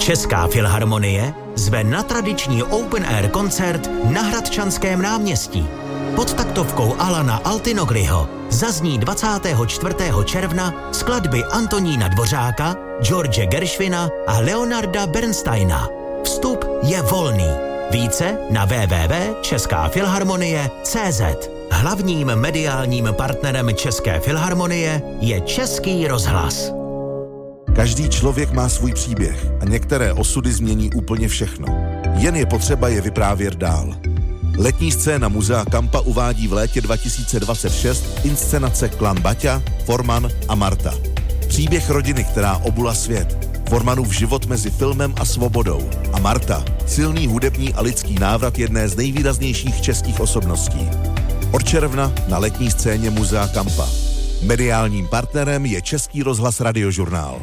Česká filharmonie zve na tradiční open air koncert na Hradčanském náměstí. Pod taktovkou Alana Altinogriho zazní 24. června skladby Antonína Dvořáka, George Gershwina a Leonarda Bernsteina. Vstup je volný. Více na www.českafilharmonie.cz. Hlavním mediálním partnerem České filharmonie je Český rozhlas. Každý člověk má svůj příběh a některé osudy změní úplně všechno. Jen je potřeba je vyprávět dál. Letní scéna Muzea Kampa uvádí v létě 2026 inscenace Klan Baťa, Forman a Marta. Příběh rodiny, která obula svět. Formanův život mezi filmem a svobodou. A Marta, silný hudební a lidský návrat jedné z nejvýraznějších českých osobností. Od června na letní scéně Muzea Kampa. Mediálním partnerem je Český rozhlas Radiožurnál.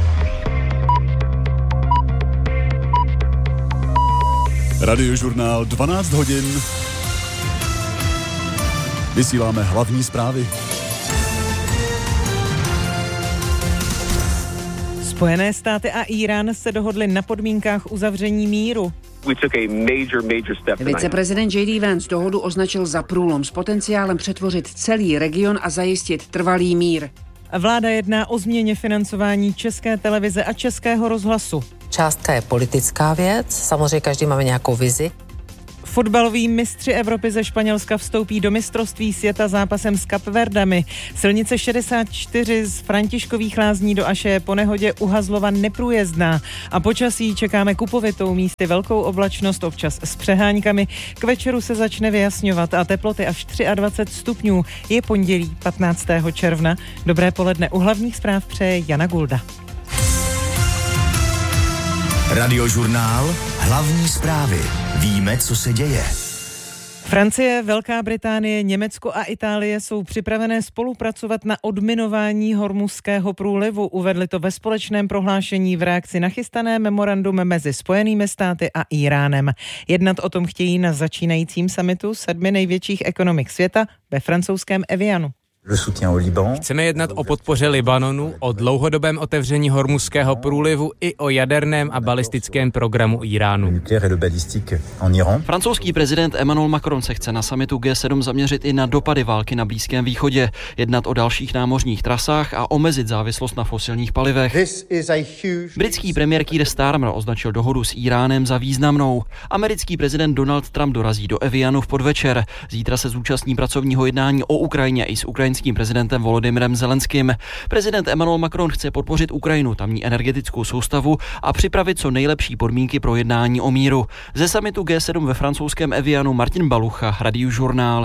Radiožurnál 12 hodin. Vysíláme hlavní zprávy. Spojené státy a Irán se dohodli na podmínkách uzavření míru. Viceprezident J.D. Vance dohodu označil za průlom s potenciálem přetvořit celý region a zajistit trvalý mír. Vláda jedná o změně financování České televize a Českého rozhlasu. Částka je politická věc, samozřejmě každý máme nějakou vizi. Fotbaloví mistři Evropy ze Španělska vstoupí do mistrovství světa zápasem s Kapverdami. Silnice 64 z Františkových Lázní do Aše je po nehodě u Hazlova neprůjezdná a počasí čekáme kupovitou, místy velkou oblačnost, občas s přeháňkami. K večeru se začne vyjasňovat a teploty až 23 stupňů. Je pondělí 15. června. Dobré poledne, u hlavních zpráv přeje Jana Gulda. Radiožurnál, hlavní zprávy. Víme, co se děje. Francie, Velká Británie, Německo a Itálie jsou připravené spolupracovat na odminování Hormuzského průlivu. Uvedli to ve společném prohlášení v reakci na chystané memorandum mezi Spojenými státy a Íránem. Jednat o tom chtějí na začínajícím summitu 7 největších ekonomik světa ve francouzském Evianu. Chceme jednat o podpoře Libanonu, o dlouhodobém otevření Hormuzského průlivu i o jaderném a balistickém programu Íránu. Francouzský prezident Emmanuel Macron se chce na summitu G7 zaměřit i na dopady války na Blízkém východě, jednat o dalších námořních trasách a omezit závislost na fosilních palivech. Britský premiér Keir Starmer označil dohodu s Íránem za významnou. Americký prezident Donald Trump dorazí do Evianu v podvečer. Zítra se zúčastní pracovního jednání o Ukrajině i s ukrajinským prezidentem Volodymyrem Zelenským. Prezident Emmanuel Macron chce podpořit Ukrajinu, tamní energetickou soustavu a připravit co nejlepší podmínky pro jednání o míru. Ze summitu G7 ve francouzském Evianu Martin Balucha, Radiožurnál.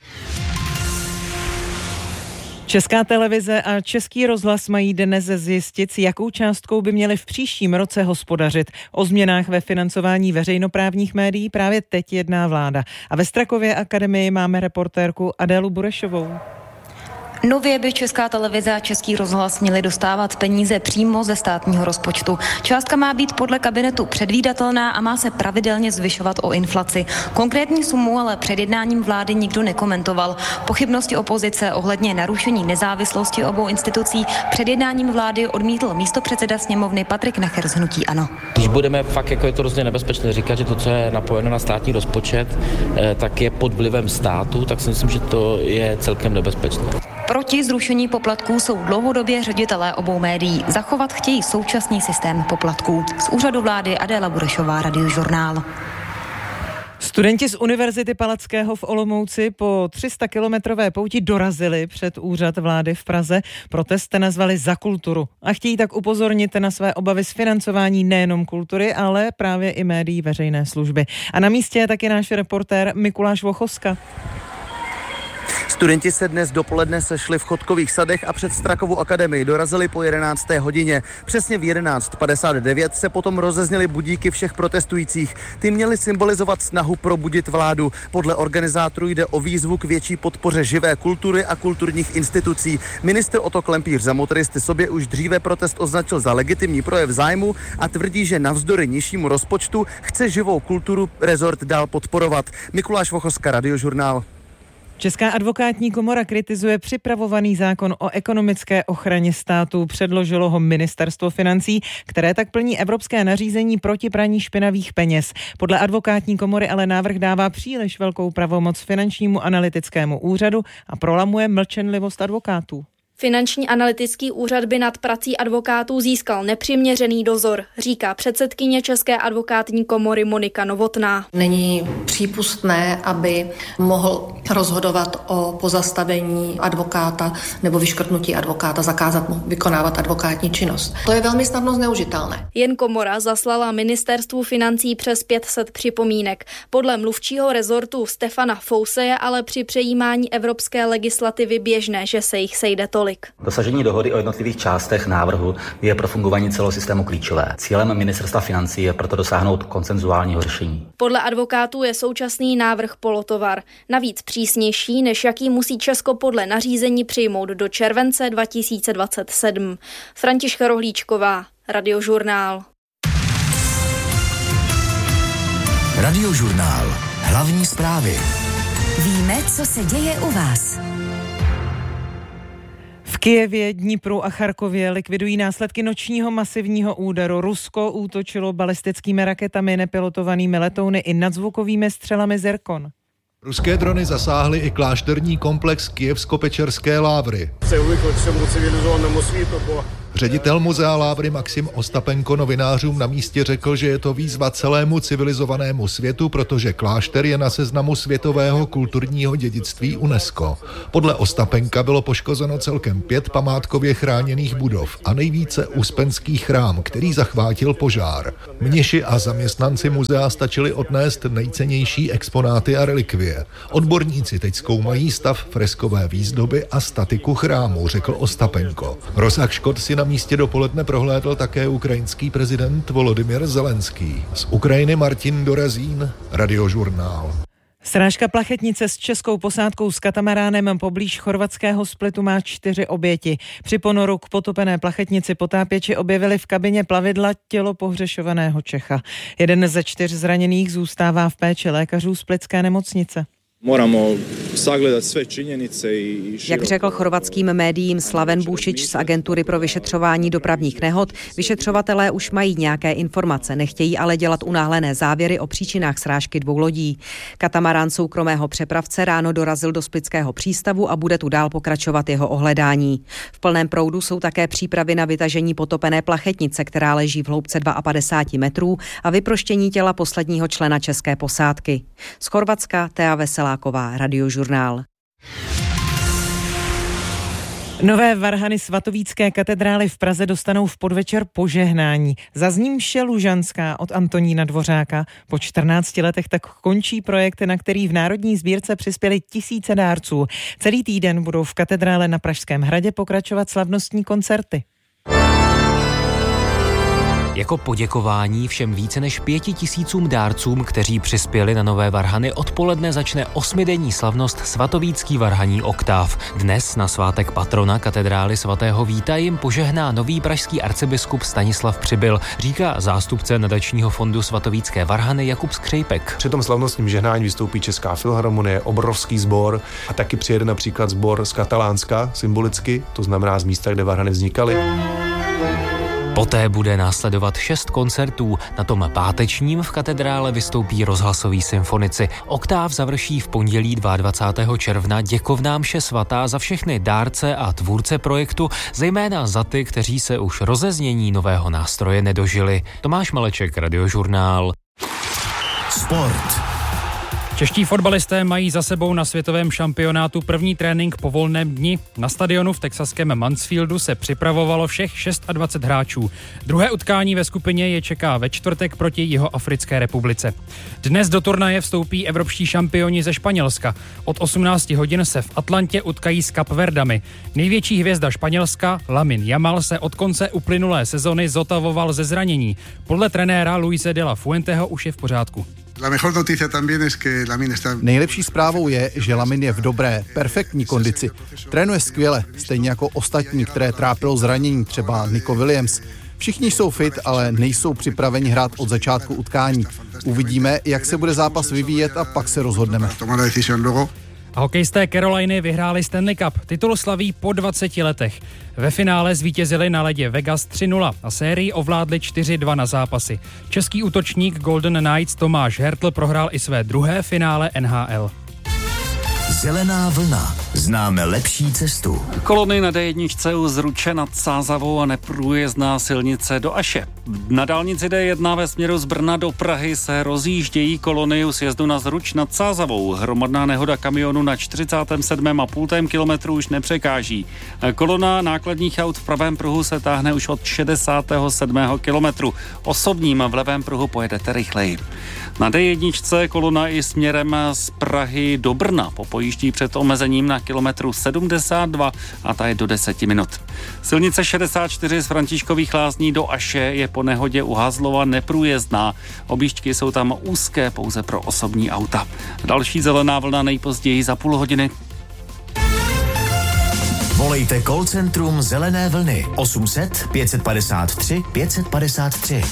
Česká televize a Český rozhlas mají dnes zjistit, s jakou částkou by měly v příštím roce hospodařit. O změnách ve financování veřejnoprávních médií právě teď jedná vláda. A ve Strakově akademii máme reportérku Adélu Burešovou. Nově by Česká televize a Český rozhlas měli dostávat peníze přímo ze státního rozpočtu. Částka má být podle kabinetu předvídatelná a má se pravidelně zvyšovat o inflaci. Konkrétní sumu ale před jednáním vlády nikdo nekomentoval. Pochybnosti opozice ohledně narušení nezávislosti obou institucí před jednáním vlády odmítl místopředseda sněmovny Patrik Nacher z hnutí ANO. Když budeme fakt, jako je to hrozně nebezpečné říkat, že to, co je napojeno na státní rozpočet, tak je pod vlivem státu, tak si myslím, že to je celkem nebezpečné. Proti zrušení poplatků jsou dlouhodobě ředitelé obou médií. Zachovat chtějí současný systém poplatků. Z úřadu vlády Adéla Burešová, Radiožurnál. Studenti z Univerzity Palackého v Olomouci po 300-kilometrové pouti dorazili před úřad vlády v Praze. Protest nazvali Za kulturu a chtějí tak upozornit na své obavy z financování nejenom kultury, ale právě i médií veřejné služby. A na místě je taky náš reportér Mikuláš Vochoska. Studenti se dnes dopoledne sešli v Chodkových sadech a před Strakovou akademii dorazili po 11. hodině. Přesně v 11:59 se potom rozezněly budíky všech protestujících. Ty měly symbolizovat snahu probudit vládu. Podle organizátorů jde o výzvu k větší podpoře živé kultury a kulturních institucí. Ministr Otto Klempíř za motoristy sobě už dříve protest označil za legitimní projev zájmu a tvrdí, že navzdory nižšímu rozpočtu chce živou kulturu rezort dál podporovat. Mikuláš Vochoska, Radiožurnál. Česká advokátní komora kritizuje připravovaný zákon o ekonomické ochraně státu. Předložilo ho Ministerstvo financí, které tak plní evropské nařízení proti praní špinavých peněz. Podle advokátní komory ale návrh dává příliš velkou pravomoc finančnímu analytickému úřadu a prolamuje mlčenlivost advokátů. Finanční analytický úřad by nad prací advokátů získal nepřiměřený dozor, říká předsedkyně České advokátní komory Monika Novotná. Není přípustné, aby mohl rozhodovat o pozastavení advokáta nebo vyškrtnutí advokáta, zakázat mu vykonávat advokátní činnost. To je velmi snadno zneužitelné. Jen komora zaslala Ministerstvu financí přes 500 připomínek. Podle mluvčího rezortu Stefana Fouse je ale při přejímání evropské legislativy běžné, že se jich sejde tolik. Dosažení dohody o jednotlivých částech návrhu je pro fungování celého systému klíčové. Cílem Ministerstva financí je proto dosáhnout konsenzuálního řešení. Podle advokátů je současný návrh polotovar. Navíc přísnější, než jaký musí Česko podle nařízení přijmout do července 2027. Františka Rohlíčková, Radiožurnál. Radiožurnál. Hlavní zprávy. Víme, co se děje u vás. V Kyjevě, Dnipru a Charkově likvidují následky nočního masivního úderu. Rusko útočilo balistickými raketami, nepilotovanými letouny i nadzvukovými střelami Zirkon. Ruské drony zasáhly i klášterní komplex Kyjevsko-Pečerské Lávry. Ředitel muzea Lávry Maxim Ostapenko novinářům na místě řekl, že je to výzva celému civilizovanému světu, protože klášter je na seznamu světového kulturního dědictví UNESCO. Podle Ostapenka bylo poškozeno celkem 5 památkově chráněných budov a nejvíce Uspenský chrám, který zachvátil požár. Mniši a zaměstnanci muzea stačili odnést nejcennější exponáty a relikvie. Odborníci teď zkoumají stav freskové výzdoby a statiku chrámu, řekl Ostapenko. Rozsah škod si na místě dopoledne prohlédl také ukrajinský prezident Volodymyr Zelenský. Z Ukrajiny Martin Dorazín, Radiožurnál. Srážka plachetnice s českou posádkou s katamaránem poblíž chorvatského Splitu má 4 oběti. Při ponoru k potopené plachetnici potápěči objevili v kabině plavidla tělo pohřešovaného Čecha. Jeden ze 4 zraněných zůstává v péči lékařů splitské nemocnice. Jak řekl chorvatským médiím Slaven Bušič z agentury pro vyšetřování dopravních nehod, vyšetřovatelé už mají nějaké informace, nechtějí ale dělat unáhlené závěry o příčinách srážky 2 lodí. Katamarán soukromého přepravce ráno dorazil do splitského přístavu a bude tu dál pokračovat jeho ohledání. V plném proudu jsou také přípravy na vytažení potopené plachetnice, která leží v hloubce 52 metrů, a vyproštění těla posledního člena české posádky. Z Chorvatska Tea Veselá, Radiožurnál. Nové varhany svatovícké katedrály v Praze dostanou v podvečer požehnání. Zazní mše lužanská od Antonína Dvořáka. Po 14 letech tak končí projekt, na který v Národní sbírce přispěli tisíce dárců. Celý týden budou v katedrále na Pražském hradě pokračovat slavnostní koncerty. Jako poděkování všem více než 5 000 dárcům, kteří přispěli na nové varhany, odpoledne začne 8denní slavnost svatovícký varhaní oktáv. Dnes na svátek patrona katedrály svatého Víta jim požehná nový pražský arcibiskup Stanislav Přibyl, říká zástupce nadačního fondu Svatovícké varhany Jakub Skřejpek. Při tom slavnostním žehnání vystoupí Česká filharmonie, obrovský sbor a taky přijede například sbor z Katalánska symbolicky, to znamená z místa, kde varhany vznikaly. Poté bude následovat 6 koncertů. Na tom pátečním v katedrále vystoupí rozhlasoví symfonici. Oktáv završí v pondělí 22. června děkovná mše svatá za všechny dárce a tvůrce projektu, zejména za ty, kteří se už rozeznění nového nástroje nedožili. Tomáš Maleček, Radiožurnál. Sport. Čeští fotbalisté mají za sebou na světovém šampionátu první trénink po volném dni. Na stadionu v texaském Mansfieldu se připravovalo všech 26 hráčů. Druhé utkání ve skupině je čeká ve čtvrtek proti Jihoafrické republice. Dnes do turnaje vstoupí evropští šampioni ze Španělska. Od 18 hodin se v Atlantě utkají s Kapverdami. Největší hvězda Španělska, Lamine Yamal, se od konce uplynulé sezony zotavoval ze zranění. Podle trenéra Luise de la Fuenteho už je v pořádku. Nejlepší zprávou je, že Lamine je v dobré, perfektní kondici. Trénuje skvěle, stejně jako ostatní, které trápilo zranění, třeba Nico Williams. Všichni jsou fit, ale nejsou připraveni hrát od začátku utkání. Uvidíme, jak se bude zápas vyvíjet a pak se rozhodneme. A hokejisté Caroliny vyhráli Stanley Cup. Titul slaví po 20 letech. Ve finále zvítězili na ledě Vegas 3-0 a sérii ovládli 4-2 na zápasy. Český útočník Golden Knights Tomáš Hertl prohrál i své druhé finále NHL. Zelená vlna. Známe lepší cestu. Kolony na D1 u Zruče nad Sázavou a neprůjezdná silnice do Aše. Na dálnici D1 ve směru z Brna do Prahy se rozjíždějí kolony u sjezdu na Zruč nad Sázavou. Hromadná nehoda kamionu na 47,5 kilometru už nepřekáží. Kolona nákladních aut v pravém pruhu se táhne už od 67. kilometru. Osobním v levém pruhu pojedete rychleji. Na D1 kolona i směrem z Prahy do Brna popojíždí před omezením na kilometru 72 a ta je do 10 minut. Silnice 64 z Františkových Lázní do Aše je po nehodě u Hazlova neprůjezdná. Objížďky jsou tam úzké pouze pro osobní auta. Další zelená vlna nejpozději za půl hodiny. Volejte call centrum Zelené vlny 800 553 553.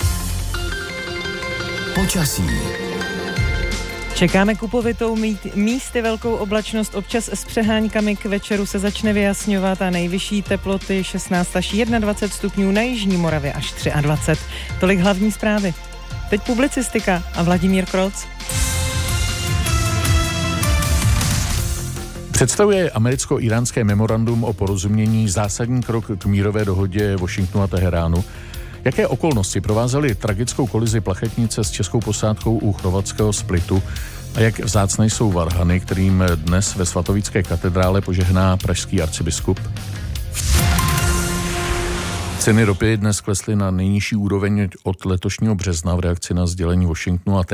Počasí. Čekáme kupovitou místy velkou oblačnost, občas s přeháňkami, k večeru se začne vyjasňovat a nejvyšší teploty 16 až 21 stupňů, na jižní Moravě až 23. Tolik hlavní zprávy. Teď publicistika a Vladimír Kroc. Představuje americko-iránské memorandum o porozumění zásadní krok k mírové dohodě Washingtonu a Teheránu? Jaké okolnosti provázely tragickou kolizi plachetnice s českou posádkou u chorvatského Splitu a jak vzácné jsou varhany, kterým dnes ve svatovícké katedrále požehná pražský arcibiskup? Ceny ropy dnes klesly na nejnižší úroveň od letošního března v reakci na sdělení Washingtonu a